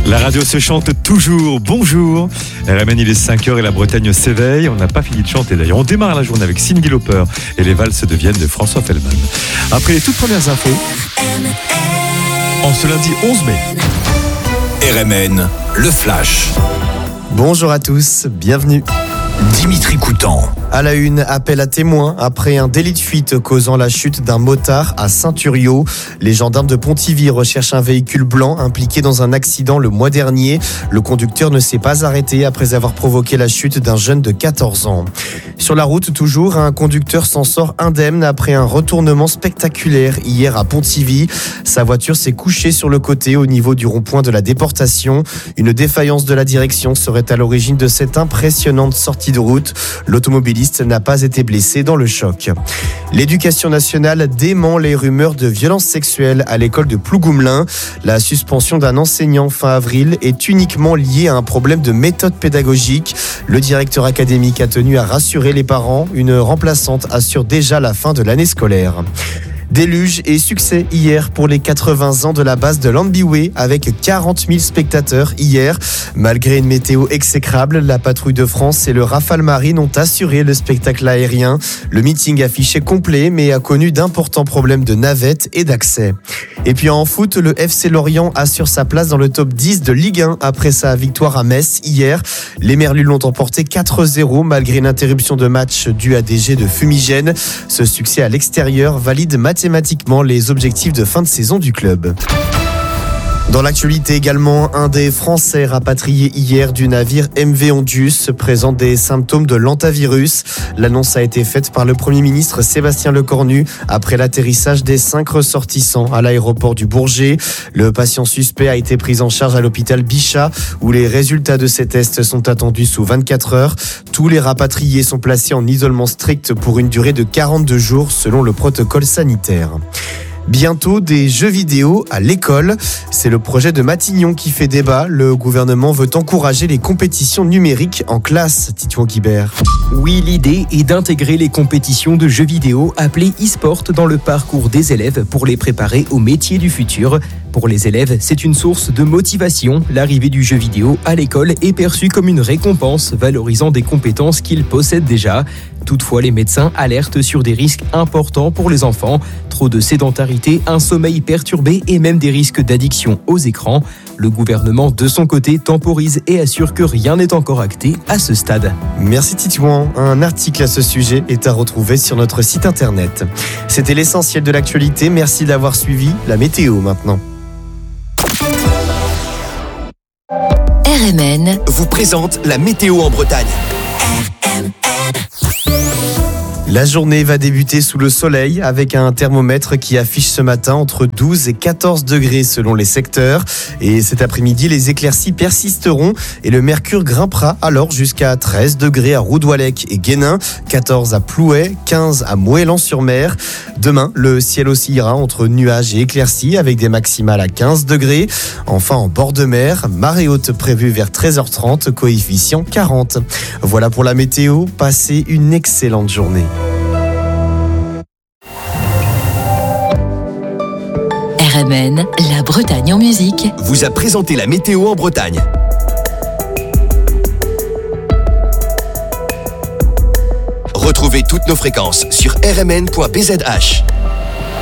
La radio se chante toujours. Bonjour. RMN, il est 5h et la Bretagne s'éveille. On n'a pas fini de chanter d'ailleurs. On démarre la journée avec Cyndi Lauper et les valses de Vienne de François Fellman. Après les toutes premières infos, en ce lundi 11 mai. RMN, le Flash. Bonjour à tous, bienvenue. Dimitri Coutan. À la une, appel à témoins après un délit de fuite causant la chute d'un motard à Saint-Thuriau. Les gendarmes de Pontivy recherchent un véhicule blanc impliqué dans un accident le mois dernier. Le conducteur ne s'est pas arrêté après avoir provoqué la chute d'un jeune de 14 ans. Sur la route toujours, un conducteur s'en sort indemne après un retournement spectaculaire hier à Pontivy. Sa voiture s'est couchée sur le côté au niveau du rond-point de la déportation. Une défaillance de la direction serait à l'origine de cette impressionnante sortie de route. L'automobiliste n'a pas été blessé dans le choc. L'éducation nationale dément les rumeurs de violences sexuelles à l'école de Plougoumlin. La suspension d'un enseignant fin avril est uniquement liée à un problème de méthode pédagogique. Le directeur académique a tenu à rassurer les parents. Une remplaçante assure déjà la fin de l'année scolaire. Déluge et succès hier pour les 80 ans de la base de Lambyway avec 40 000 spectateurs hier. Malgré une météo exécrable, la patrouille de France et le Rafale Marine ont assuré le spectacle aérien. Le meeting affiché complet mais a connu d'importants problèmes de navette et d'accès. Et puis en foot, le FC Lorient assure sa place dans le top 10 de Ligue 1 après sa victoire à Metz hier. Les Merlus l'ont emporté 4-0 malgré une interruption de match due à des jets de fumigène. Ce succès à l'extérieur valide mathématiquement les objectifs de fin de saison du club. Dans l'actualité également, un des Français rapatriés hier du navire MV Ondius présente des symptômes de l'hantavirus. L'annonce a été faite par le Premier ministre Sébastien Lecornu après l'atterrissage des 5 ressortissants à l'aéroport du Bourget. Le patient suspect a été pris en charge à l'hôpital Bichat où les résultats de ces tests sont attendus sous 24 heures. Tous les rapatriés sont placés en isolement strict pour une durée de 42 jours selon le protocole sanitaire. Bientôt des jeux vidéo à l'école. C'est le projet de Matignon qui fait débat. Le gouvernement veut encourager les compétitions numériques en classe, Titouan Guibert. Oui, l'idée est d'intégrer les compétitions de jeux vidéo appelées e-sport dans le parcours des élèves pour les préparer au métier du futur. Pour les élèves, c'est une source de motivation. L'arrivée du jeu vidéo à l'école est perçue comme une récompense valorisant des compétences qu'ils possèdent déjà. Toutefois, les médecins alertent sur des risques importants pour les enfants. Trop de sédentarité, un sommeil perturbé et même des risques d'addiction aux écrans. Le gouvernement, de son côté, temporise et assure que rien n'est encore acté à ce stade. Merci Titouan. Un article à ce sujet est à retrouver sur notre site internet. C'était l'essentiel de l'actualité. Merci d'avoir suivi la météo maintenant. RMN vous présente la météo en Bretagne. La journée va débuter sous le soleil avec un thermomètre qui affiche ce matin entre 12 et 14 degrés selon les secteurs. Et cet après-midi, les éclaircies persisteront et le mercure grimpera alors jusqu'à 13 degrés à Roudouallec et Guénin, 14 à Plouay, 15 à Moëlan-sur-Mer. Demain, le ciel oscillera entre nuages et éclaircies avec des maximales à 15 degrés. Enfin, en bord de mer, marée haute prévue vers 13h30, coefficient 40. Voilà pour la météo. Passez une excellente journée. RMN, la Bretagne en musique, vous a présenté la météo en Bretagne. Retrouvez toutes nos fréquences sur rmn.bzh.